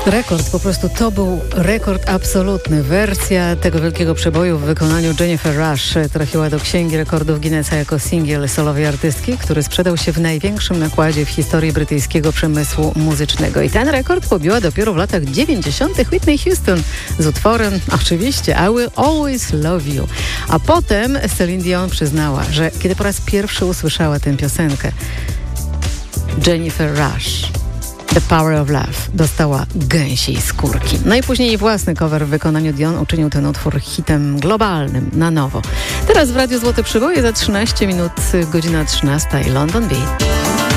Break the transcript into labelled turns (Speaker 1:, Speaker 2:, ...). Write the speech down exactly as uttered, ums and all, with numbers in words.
Speaker 1: Rekord, po prostu to był rekord absolutny. Wersja tego wielkiego przeboju w wykonaniu Jennifer Rush trafiła do Księgi Rekordów Guinnessa jako singiel solowej artystki, który sprzedał się w największym nakładzie w historii brytyjskiego przemysłu muzycznego. I ten rekord pobiła dopiero w latach dziewięćdziesiątych Whitney Houston z utworem, oczywiście, I Will Always Love You. A potem Celine Dion przyznała, że kiedy po raz pierwszy usłyszała tę piosenkę, Jennifer Rush, The Power of Love, dostała gęsiej skórki. No i później jej własny cover w wykonaniu Dion uczynił ten utwór hitem globalnym na nowo. Teraz w Radiu Złote Przyboje za trzynaście minut, godzina trzynasta i London Beat.